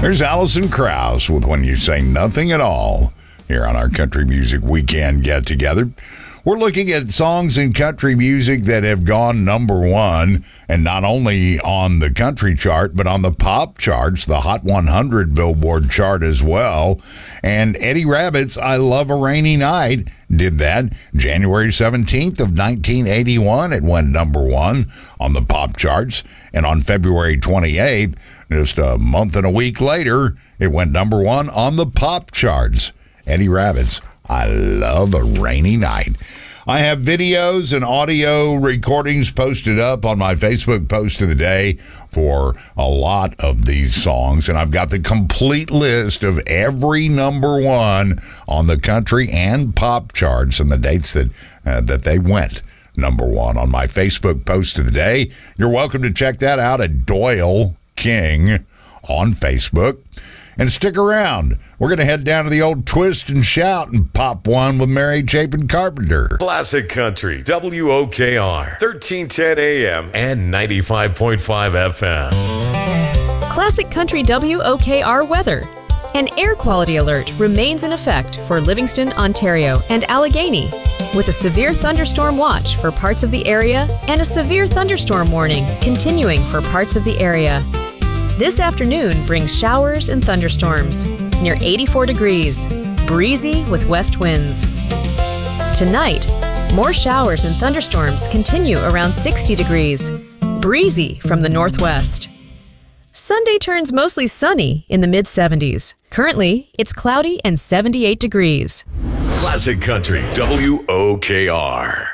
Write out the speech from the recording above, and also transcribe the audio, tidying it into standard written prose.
There's Alison Krauss with When You Say Nothing at All here on our Country Music Weekend Get Together. We're looking at songs in country music that have gone number one, and not only on the country chart, but on the pop charts, the Hot 100 Billboard chart as well. And Eddie Rabbitt's I Love a Rainy Night did that January 17th of 1981. It went number one on the pop charts. And on February 28th, just a month and a week later, it went number one on the pop charts. Eddie Rabbitt's I Love a Rainy Night. I have videos and audio recordings posted up on my Facebook post of the day for a lot of these songs, and I've got the complete list of every number one on the country and pop charts and the dates that they went number one on my Facebook post of the day. You're welcome to check that out at Doyle King on Facebook. And stick around. We're going to head down to the old Twist and Shout and pop one with Mary Chapin Carpenter. Classic Country, WOKR, 1310 AM and 95.5 FM. Classic Country WOKR weather. An air quality alert remains in effect for Livingston, Ontario and Allegheny, with a severe thunderstorm watch for parts of the area and a severe thunderstorm warning continuing for parts of the area. This afternoon brings showers and thunderstorms, near 84 degrees, breezy with west winds. Tonight, more showers and thunderstorms continue around 60 degrees, breezy from the northwest. Sunday turns mostly sunny in the mid-70s. Currently, it's cloudy and 78 degrees. Classic Country, WOKR.